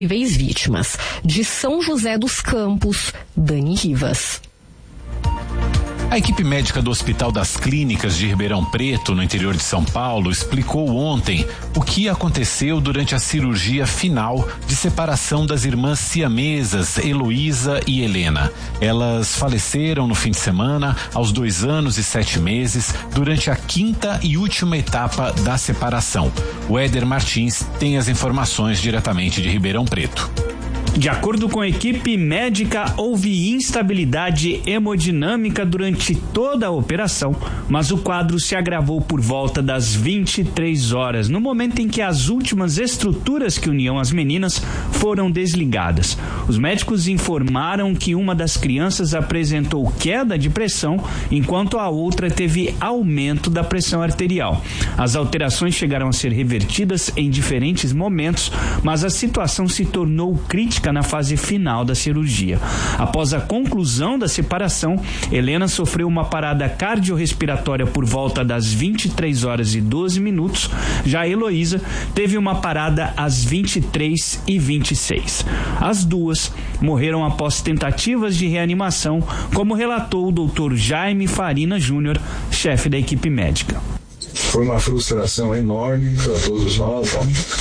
vítimas. De São José dos Campos, Dani Rivas. A equipe médica do Hospital das Clínicas de Ribeirão Preto, no interior de São Paulo, explicou ontem o que aconteceu durante a cirurgia final de separação das irmãs siamesas Heloísa e Helena. Elas faleceram no fim de semana, aos 2 anos e 7 meses, durante a 5ª e última etapa da separação. O Éder Martins tem as informações diretamente de Ribeirão Preto. De acordo com a equipe médica, houve instabilidade hemodinâmica durante toda a operação, mas o quadro se agravou por volta das 23 horas, no momento em que as últimas estruturas que uniam as meninas foram desligadas. Os médicos informaram que uma das crianças apresentou queda de pressão, enquanto a outra teve aumento da pressão arterial. As alterações chegaram a ser revertidas em diferentes momentos, mas a situação se tornou crítica na fase final da cirurgia. Após a conclusão da separação, Helena sofreu uma parada cardiorrespiratória por volta das 23 horas e 12 minutos. Já Heloísa teve uma parada às 23 e 26. As duas morreram após tentativas de reanimação, como relatou o Dr. Jaime Farina Júnior, chefe da equipe médica. Foi uma frustração enorme para todos nós.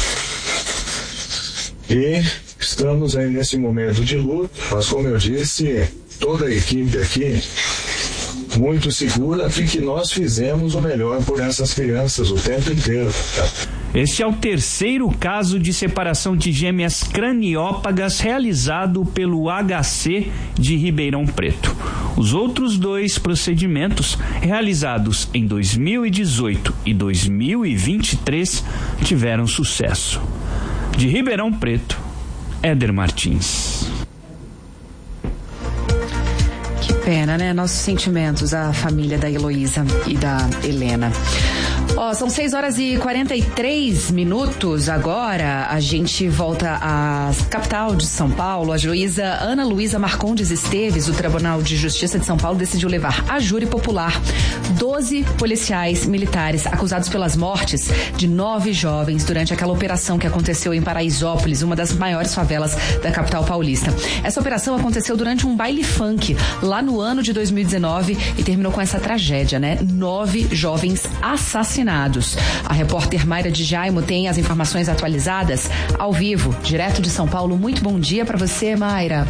E estamos aí nesse momento de luto, mas como eu disse, toda a equipe aqui muito segura de que nós fizemos o melhor por essas crianças o tempo inteiro. Este é o 3º caso de separação de gêmeas craniópagas realizado pelo HC de Ribeirão Preto. Os outros 2 procedimentos, realizados em 2018 e 2023, tiveram sucesso. De Ribeirão Preto, Éder Martins. Que pena, né? Nossos sentimentos à família da Heloísa e da Helena. São 6h43. Agora a gente volta à capital de São Paulo. A juíza Ana Luísa Marcondes Esteves, do Tribunal de Justiça de São Paulo, decidiu levar a júri popular 12 policiais militares acusados pelas mortes de 9 jovens durante aquela operação que aconteceu em Paraisópolis, uma das maiores favelas da capital paulista. Essa operação aconteceu durante um baile funk lá no ano de 2019 e terminou com essa tragédia, né? 9 jovens assassinados. A repórter Mayra de Jaimo tem as informações atualizadas ao vivo, direto de São Paulo. Muito bom dia para você, Mayra.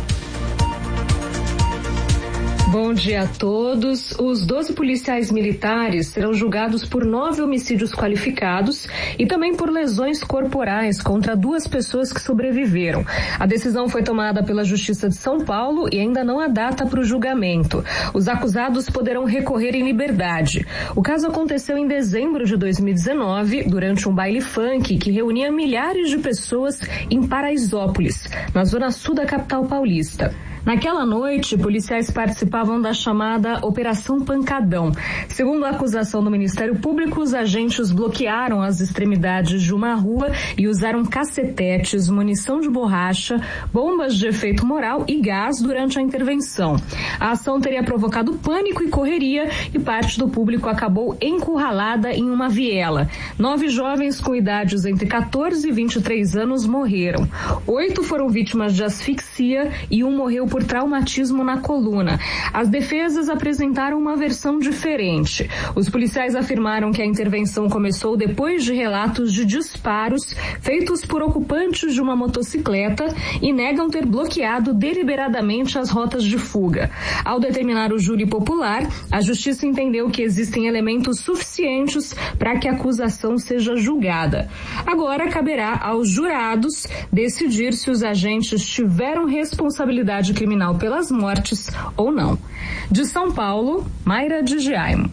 Bom dia a todos. Os 12 policiais militares serão julgados por 9 homicídios qualificados e também por lesões corporais contra 2 pessoas que sobreviveram. A decisão foi tomada pela Justiça de São Paulo e ainda não há data para o julgamento. Os acusados poderão recorrer em liberdade. O caso aconteceu em dezembro de 2019, durante um baile funk que reunia milhares de pessoas em Paraisópolis, na zona sul da capital paulista. Naquela noite, policiais participavam da chamada Operação Pancadão. Segundo a acusação do Ministério Público, os agentes bloquearam as extremidades de uma rua e usaram cacetetes, munição de borracha, bombas de efeito moral e gás durante a intervenção. A ação teria provocado pânico e correria e parte do público acabou encurralada em uma viela. 9 jovens com idades entre 14 e 23 anos morreram. 8 foram vítimas de asfixia e 1 morreu por traumatismo na coluna. As defesas apresentaram uma versão diferente. Os policiais afirmaram que a intervenção começou depois de relatos de disparos feitos por ocupantes de uma motocicleta e negam ter bloqueado deliberadamente as rotas de fuga. Ao determinar o júri popular, a Justiça entendeu que existem elementos suficientes para que a acusação seja julgada. Agora caberá aos jurados decidir se os agentes tiveram responsabilidade criminal pelas mortes ou não. De São Paulo, Mayra de Jaimo.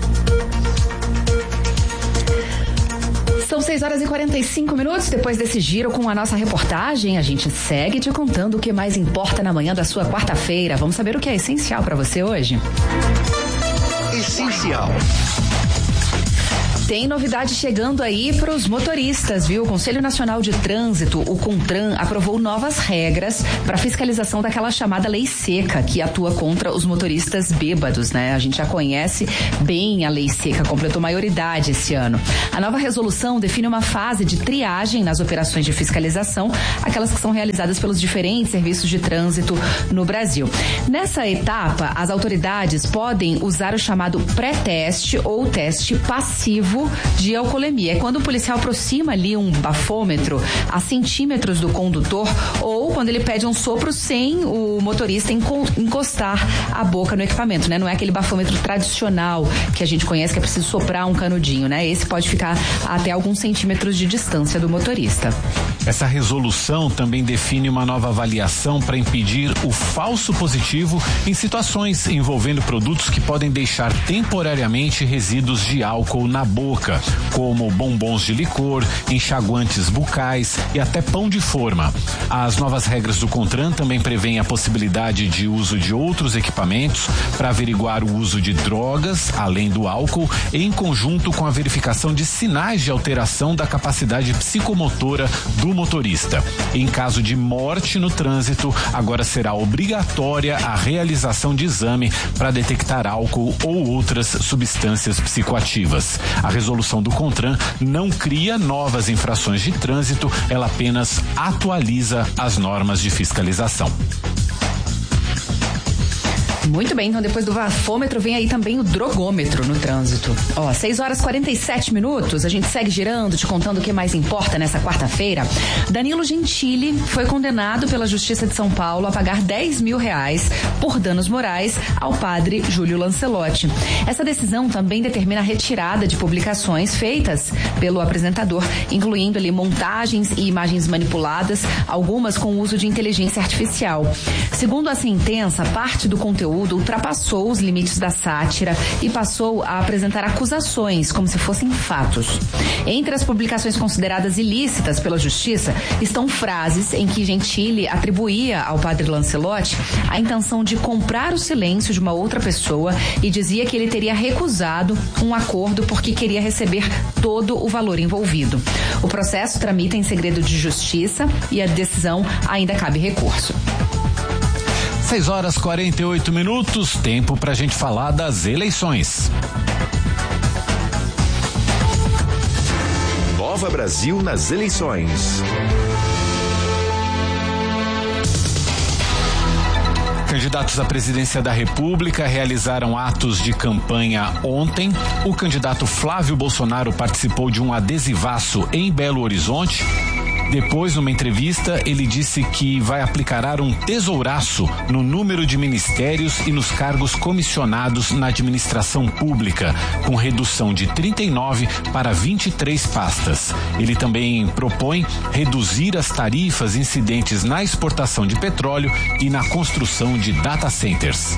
São 6h45. Depois desse giro com a nossa reportagem, a gente segue te contando o que mais importa na manhã da sua quarta-feira. Vamos saber o que é essencial para você hoje? Essencial. Tem novidade chegando aí para os motoristas, viu? O Conselho Nacional de Trânsito, o CONTRAN, aprovou novas regras para fiscalização daquela chamada lei seca, que atua contra os motoristas bêbados, né? A gente já conhece bem a lei seca, completou maioridade esse ano. A nova resolução define uma fase de triagem nas operações de fiscalização, aquelas que são realizadas pelos diferentes serviços de trânsito no Brasil. Nessa etapa, as autoridades podem usar o chamado pré-teste ou teste passivo de alcoolemia. É quando o policial aproxima ali um bafômetro a centímetros do condutor ou quando ele pede um sopro sem o motorista encostar a boca no equipamento, né? Não é aquele bafômetro tradicional que a gente conhece que é preciso soprar um canudinho, né? Esse pode ficar até alguns centímetros de distância do motorista. Essa resolução também define uma nova avaliação para impedir o falso positivo em situações envolvendo produtos que podem deixar temporariamente resíduos de álcool na boca, como bombons de licor, enxaguantes bucais e até pão de forma. As novas regras do CONTRAN também prevêem a possibilidade de uso de outros equipamentos para averiguar o uso de drogas, além do álcool, em conjunto com a verificação de sinais de alteração da capacidade psicomotora do motorista. Em caso de morte no trânsito, agora será obrigatória a realização de exame para detectar álcool ou outras substâncias psicoativas. A resolução do CONTRAN não cria novas infrações de trânsito, ela apenas atualiza as normas de fiscalização. Muito bem, então depois do bafômetro vem aí também o drogômetro no trânsito. 6h47, a gente segue girando, te contando o que mais importa nessa quarta-feira. Danilo Gentili foi condenado pela Justiça de São Paulo a pagar R$10 mil por danos morais ao padre Júlio Lancelotti. Essa decisão também determina a retirada de publicações feitas pelo apresentador, incluindo ali montagens e imagens manipuladas, algumas com uso de inteligência artificial. Segundo a sentença, parte do conteúdo ultrapassou os limites da sátira e passou a apresentar acusações como se fossem fatos. Entre as publicações consideradas ilícitas pela Justiça estão frases em que Gentili atribuía ao padre Lancelotti a intenção de comprar o silêncio de uma outra pessoa e dizia que ele teria recusado um acordo porque queria receber todo o valor envolvido. O processo tramita em segredo de justiça e a decisão ainda cabe recurso. 6h48, tempo pra gente falar das eleições. Nova Brasil nas eleições. Candidatos à presidência da República realizaram atos de campanha ontem. O candidato Flávio Bolsonaro participou de um adesivaço em Belo Horizonte. Depois, numa entrevista, ele disse que vai aplicar um tesouraço no número de ministérios e nos cargos comissionados na administração pública, com redução de 39 para 23 pastas. Ele também propõe reduzir as tarifas incidentes na exportação de petróleo e na construção de data centers.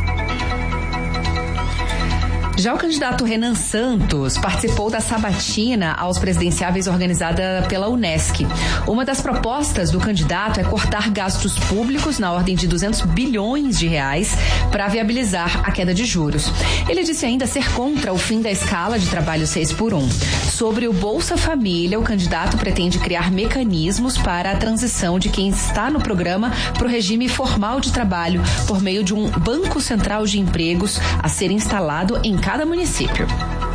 Já o candidato Renan Santos participou da sabatina aos presidenciáveis organizada pela Unesc. Uma das propostas do candidato é cortar gastos públicos na ordem de R$200 bilhões para viabilizar a queda de juros. Ele disse ainda ser contra o fim da escala de trabalho 6x1. Sobre o Bolsa Família, o candidato pretende criar mecanismos para a transição de quem está no programa para o regime formal de trabalho por meio de um banco central de empregos a ser instalado em cada município.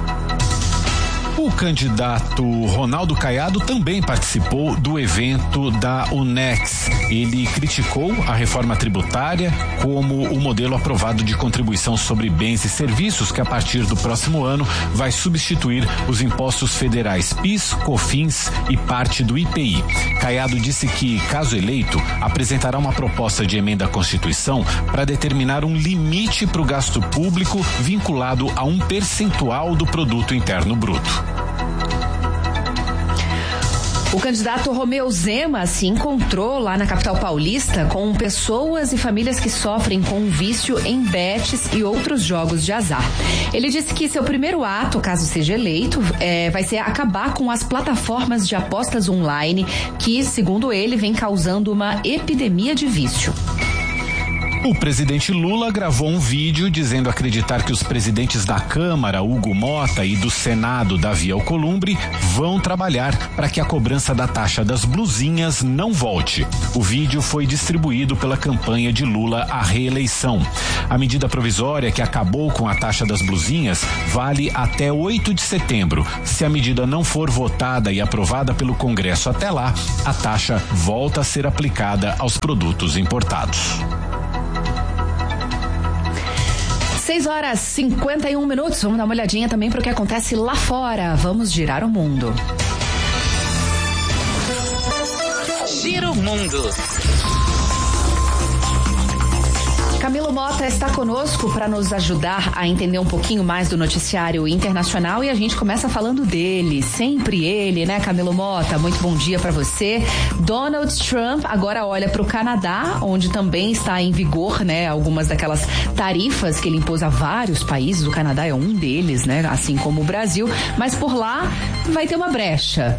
O candidato Ronaldo Caiado também participou do evento da Unex. Ele criticou a reforma tributária como o modelo aprovado de contribuição sobre bens e serviços que a partir do próximo ano vai substituir os impostos federais PIS, COFINS e parte do IPI. Caiado disse que, caso eleito, apresentará uma proposta de emenda à Constituição para determinar um limite para o gasto público vinculado a um percentual do produto interno bruto. O candidato Romeu Zema se encontrou lá na capital paulista com pessoas e famílias que sofrem com vício em betes e outros jogos de azar. Ele disse que seu primeiro ato, caso seja eleito, vai ser acabar com as plataformas de apostas online que, segundo ele, vem causando uma epidemia de vício. O presidente Lula gravou um vídeo dizendo acreditar que os presidentes da Câmara, Hugo Mota, e do Senado, Davi Alcolumbre, vão trabalhar para que a cobrança da taxa das blusinhas não volte. O vídeo foi distribuído pela campanha de Lula à reeleição. A medida provisória que acabou com a taxa das blusinhas vale até 8 de setembro. Se a medida não for votada e aprovada pelo Congresso até lá, a taxa volta a ser aplicada aos produtos importados. 6h51. Vamos dar uma olhadinha também para o que acontece lá fora. Vamos girar o mundo. Gira o mundo. Camilo Mota está conosco para nos ajudar a entender um pouquinho mais do noticiário internacional e a gente começa falando dele, sempre ele, né, Camilo Mota? Muito bom dia para você. Donald Trump agora olha para o Canadá, onde também está em vigor, né, algumas daquelas tarifas que ele impôs a vários países. O Canadá é um deles, né, assim como o Brasil, mas por lá vai ter uma brecha.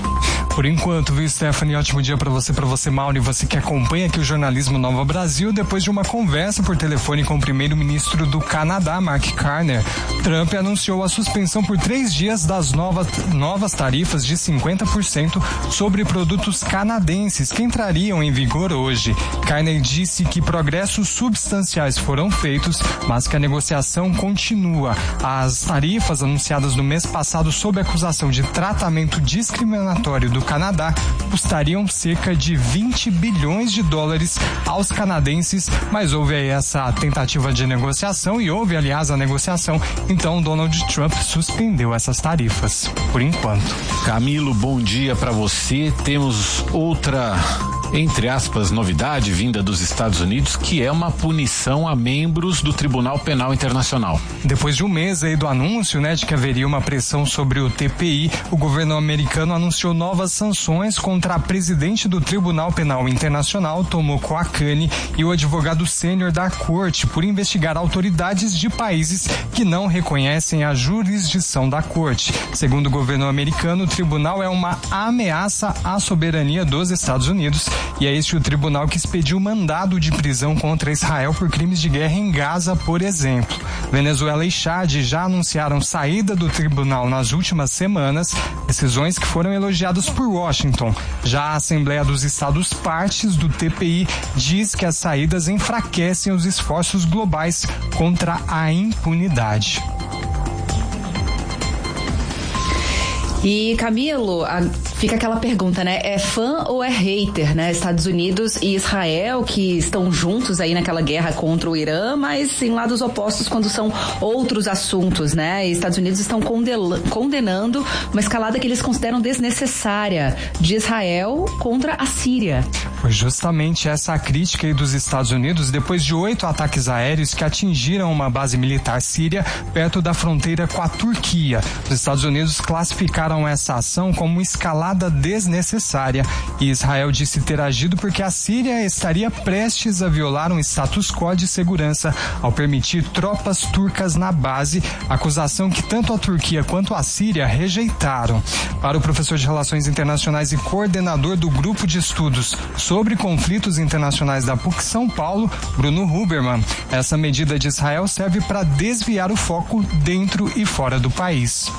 Por enquanto, viu, Stephanie? Ótimo dia para você, Mauro, e você que acompanha aqui o Jornalismo Nova Brasil. Depois de uma conversa por telefone com o primeiro-ministro do Canadá, Mark Carney, Trump anunciou a suspensão por 3 dias das novas tarifas de 50% sobre produtos canadenses que entrariam em vigor hoje. Carney disse que progressos substanciais foram feitos, mas que a negociação continua. As tarifas anunciadas no mês passado sob acusação de tratamento discriminatório do Canadá custariam cerca de 20 bilhões de dólares aos canadenses, mas houve aí essa tentativa de negociação e houve, aliás, a negociação. Então, Donald Trump suspendeu essas tarifas, por enquanto. Camilo, bom dia para você. Temos outra, entre aspas, novidade vinda dos Estados Unidos, que é uma punição a membros do Tribunal Penal Internacional. Depois de um mês aí do anúncio, né, de que haveria uma pressão sobre o TPI, o governo americano anunciou novas sanções contra a presidente do Tribunal Penal Internacional, Tomoko Akane, e o advogado sênior da corte por investigar autoridades de países que não reconhecem a jurisdição da corte. Segundo o governo americano, o tribunal é uma ameaça à soberania dos Estados Unidos e é este o tribunal que expediu mandado de prisão contra Israel por crimes de guerra em Gaza, por exemplo. Venezuela e Chad já anunciaram saída do tribunal nas últimas semanas, decisões que foram elogiadas por Washington. Já a Assembleia dos Estados Partes do TPI diz que as saídas enfraquecem os esforços globais contra a impunidade. E, Camilo, fica aquela pergunta, né? É fã ou é hater, né? Estados Unidos e Israel, que estão juntos aí naquela guerra contra o Irã, mas em lados opostos quando são outros assuntos, né? E Estados Unidos estão condenando uma escalada que eles consideram desnecessária de Israel contra a Síria. Foi justamente essa a crítica aí dos Estados Unidos depois de 8 ataques aéreos que atingiram uma base militar síria perto da fronteira com a Turquia. Os Estados Unidos classificaram essa ação como escalada desnecessária e Israel disse ter agido porque a Síria estaria prestes a violar um status quo de segurança ao permitir tropas turcas na base, acusação que tanto a Turquia quanto a Síria rejeitaram. Para o professor de Relações Internacionais e coordenador do Grupo de Estudos sobre Conflitos Internacionais da PUC São Paulo, Bruno Huberman, essa medida de Israel serve para desviar o foco dentro e fora do país.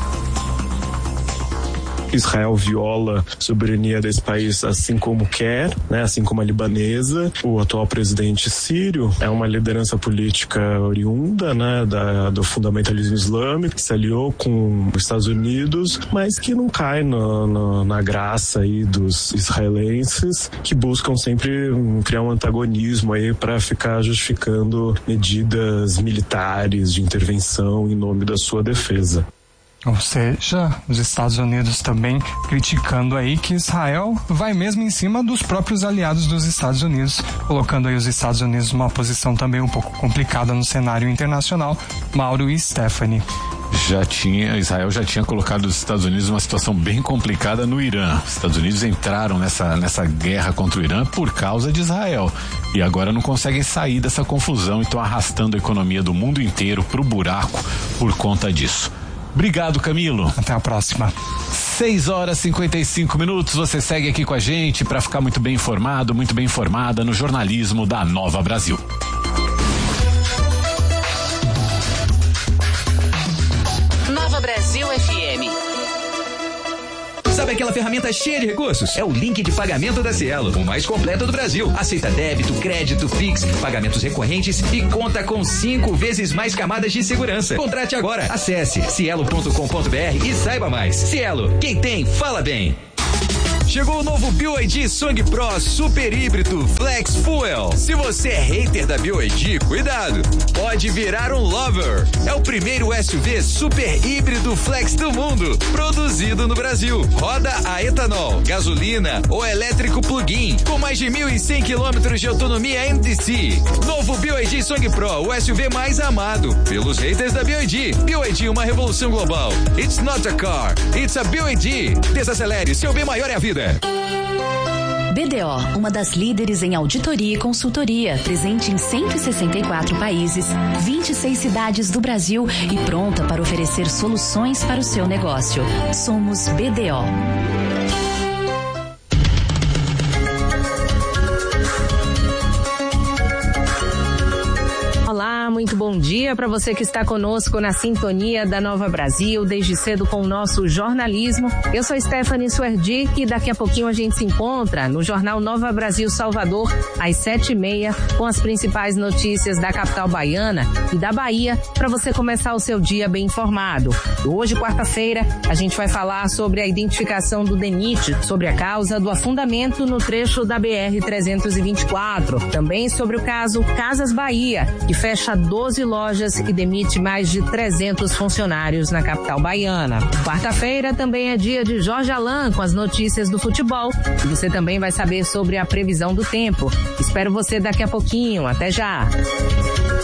Israel viola a soberania desse país assim como quer, né, assim como a libanesa. O atual presidente sírio é uma liderança política oriunda, né, do fundamentalismo islâmico, que se aliou com os Estados Unidos, mas que não cai na graça aí dos israelenses, que buscam sempre criar um antagonismo aí para ficar justificando medidas militares de intervenção em nome da sua defesa. Ou seja, os Estados Unidos também criticando aí que Israel vai mesmo em cima dos próprios aliados dos Estados Unidos, colocando aí os Estados Unidos numa posição também um pouco complicada no cenário internacional. Mauro e Stephanie. Israel já tinha colocado os Estados Unidos numa situação bem complicada no Irã. Os Estados Unidos entraram nessa guerra contra o Irã por causa de Israel. E agora não conseguem sair dessa confusão e estão arrastando a economia do mundo inteiro pro buraco por conta disso. Obrigado, Camilo. Até a próxima. 6h55. Você segue aqui com a gente para ficar muito bem informado, muito bem informada no jornalismo da Nova Brasil. Nova Brasil FM. Sabe aquela ferramenta cheia de recursos? É o link de pagamento da Cielo, o mais completo do Brasil. Aceita débito, crédito, Pix, pagamentos recorrentes e conta com 5 vezes mais camadas de segurança. Contrate agora. Acesse cielo.com.br e saiba mais. Cielo, quem tem, fala bem. Chegou o novo BYD Song Pro Super Híbrido Flex Fuel. Se você é hater da BYD, cuidado, pode virar um lover. É o primeiro SUV super híbrido flex do mundo, produzido no Brasil. Roda a etanol, gasolina ou elétrico plug-in, com mais de 1.100 quilômetros de autonomia NDC. Novo BYD Song Pro, o SUV mais amado pelos haters da BYD. BYD, uma revolução global. It's not a car, it's a BYD. Desacelere, seu bem maior é a vida. BDO, uma das líderes em auditoria e consultoria, presente em 164 países, 26 cidades do Brasil e pronta para oferecer soluções para o seu negócio. Somos BDO. Olá, muito bom dia para você que está conosco na sintonia da Nova Brasil, desde cedo com o nosso jornalismo. Eu sou Stephanie Suerdic e daqui a pouquinho a gente se encontra no Jornal Nova Brasil Salvador, às 7h30, com as principais notícias da capital baiana e da Bahia, para você começar o seu dia bem informado. Hoje, quarta-feira, a gente vai falar sobre a identificação do DENIT, sobre a causa do afundamento no trecho da BR-324. Também sobre o caso Casas Bahia, que fecha 12 lojas e demite mais de 300 funcionários na capital baiana. Quarta-feira também é dia de Jorge Alain com as notícias do futebol e você também vai saber sobre a previsão do tempo. Espero você daqui a pouquinho. Até já!